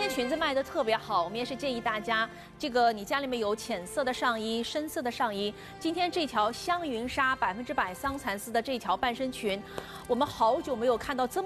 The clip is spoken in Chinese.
天裙子卖的特别好，我们也是建议大家，这个你家里面有浅色的上衣、深色的上衣，今天这条香云纱100%桑蚕丝的这条半身裙，我们好久没有看到这么